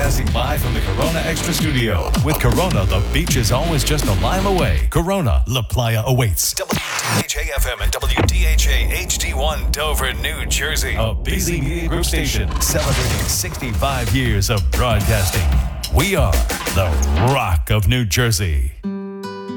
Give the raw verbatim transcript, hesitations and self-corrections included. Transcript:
Broadcasting live from the Corona Extra Studio. With Corona, the beach is always just a mile away. Corona, La Playa awaits. W D H A F M and W D H A H D one Dover, New Jersey. A Beasley Media Group station celebrating sixty-five years of broadcasting. We are the Rock of New Jersey.